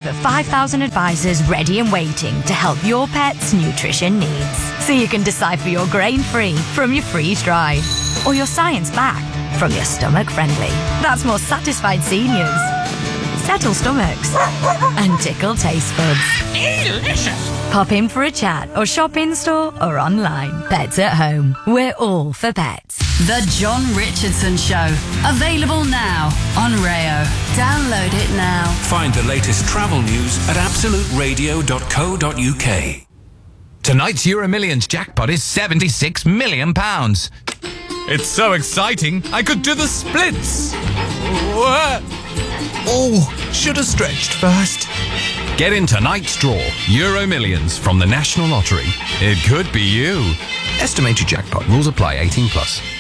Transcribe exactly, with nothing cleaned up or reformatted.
over five thousand advisors ready and waiting to help your pet's nutrition needs. So you can decipher your grain-free from your freeze-dried, or your science-backed from your stomach-friendly. That's more satisfied seniors, settle stomachs, and tickle taste buds. Delicious! Pop in for a chat or shop in-store or online. Pets at home. We're all for pets. The John Richardson Show. Available now on Rayo. Download it now. Find the latest travel news at absolute radio dot co dot uk. Tonight's Euro Millions jackpot is seventy-six million pounds. It's so exciting, I could do the splits. Oh, should have stretched first. Get in tonight's draw, Euro Millions from the National Lottery. It could be you. Estimated jackpot. Rules apply. eighteen plus.